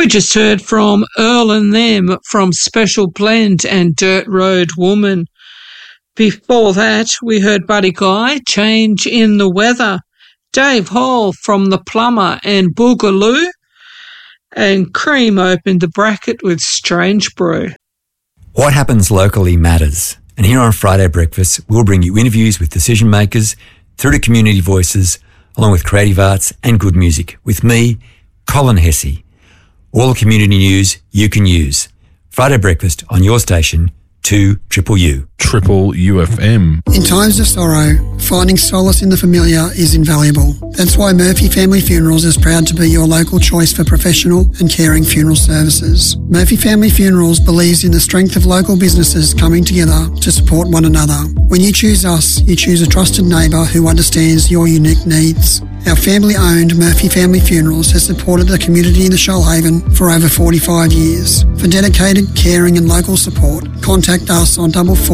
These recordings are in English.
just heard from Earl and Them from Special Blend and Dirt Road Woman. Before that, we heard Buddy Guy, Change in the Weather, Dave Hall from The Plumber and Boogaloo, and Cream opened the bracket with Strange Brew. What happens locally matters. And here on Friday Breakfast, we'll bring you interviews with decision makers through to community voices, along with creative arts and good music. With me, Colin Hesse. All the community news you can use. Friday Breakfast on your station, 2UU. Triple UFM. In times of sorrow, finding solace in the familiar is invaluable. That's why Murphy Family Funerals is proud to be your local choice for professional and caring funeral services. Murphy Family Funerals believes in the strength of local businesses coming together to support one another. When you choose us, you choose a trusted neighbour who understands your unique needs. Our family-owned Murphy Family Funerals has supported the community in the Shoalhaven for over 45 years. For dedicated, caring and local support, contact us on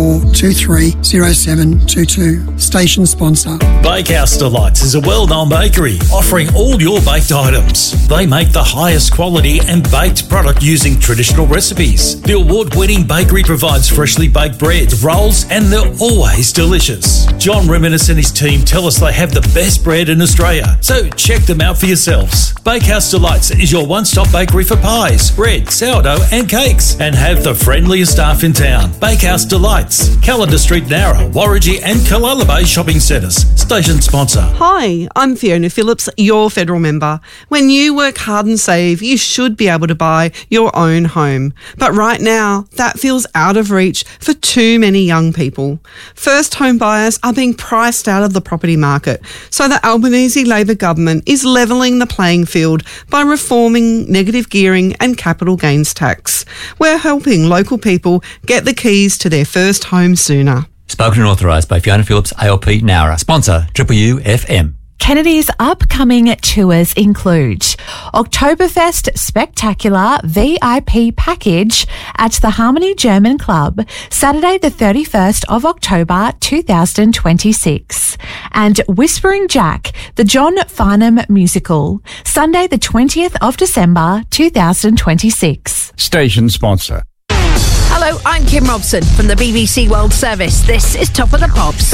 44230722. Station sponsor. Bakehouse Delights is a well-known bakery offering all your baked items. They make the highest quality and baked product using traditional recipes. The award-winning bakery provides freshly baked bread, rolls, and they're always delicious. John Reminis and his team tell us they have the best bread in Australia, so check them out for yourselves. Bakehouse Delights is your one-stop bakery for pies, bread, sourdough and cakes, and have the friendliest staff in town. Bakehouse Delights, Calendar Street, Nowra, Warragee and Killala Bay shopping centres. Station sponsor. Hi, I'm Fiona Phillips, your federal member. When you work hard and save, you should be able to buy your own home. But right now, that feels out of reach for too many young people. First home buyers are being priced out of the property market, so the Albanese Labor government is levelling the playing field by reforming negative gearing and capital gains tax. We're helping local people get the keys to their first home sooner. Spoken and authorised by Fiona Phillips, ALP Nowra. Sponsor, Triple UFM. Kennedy's upcoming tours include Oktoberfest Spectacular VIP package at the Harmony German Club, Saturday the 31st of October 2026, and Whispering Jack, the John Farnham musical, Sunday the 20th of December 2026. Station sponsor. Hello, I'm Kim Robson from the BBC World Service. This is Top of the Pops.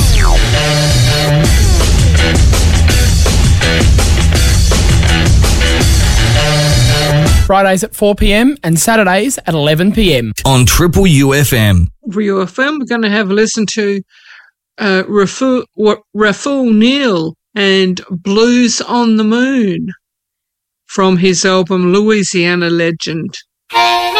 Fridays at 4 p.m. and Saturdays at 11 p.m. on Triple UFM. UFM, we're going to have a listen to Raful Neal and Blues on the Moon from his album Louisiana Legend.